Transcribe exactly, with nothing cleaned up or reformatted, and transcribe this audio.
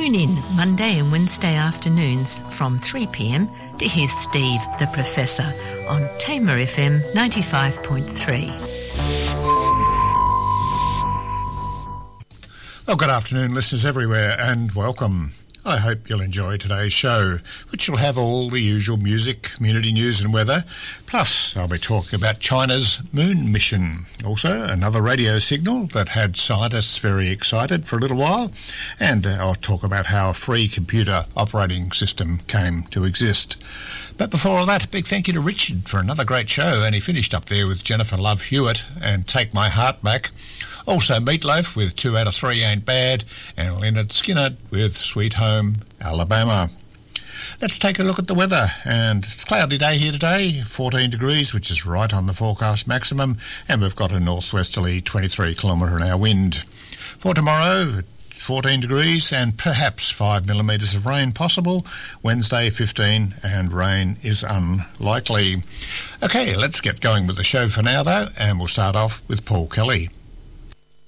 Tune in Monday and Wednesday afternoons from three p m to hear Steve the Professor on Tamer F M ninety-five point three. Well, good afternoon, listeners everywhere, and welcome. I hope you'll enjoy today's show, which will have all the usual music, community news and weather. Plus, I'll be talking about China's moon mission. Also, another radio signal that had scientists very excited for a little while. And uh, I'll talk about how a free computer operating system came to exist. But before all that, a big thank you to Richard for another great show. And he finished up there with Jennifer Love Hewitt and Take My Heart Back. Also Meatloaf with Two Out of Three Ain't Bad, and Lynyrd Skynyrd with Sweet Home Alabama. Let's take a look at the weather, and it's a cloudy day here today, fourteen degrees, which is right on the forecast maximum, and we've got a northwesterly twenty-three kilometre an hour wind. For tomorrow, fourteen degrees and perhaps five millimetres of rain possible. Wednesday, fifteen, and rain is unlikely. Okay, let's get going with the show for now, though, and we'll start off with Paul Kelly.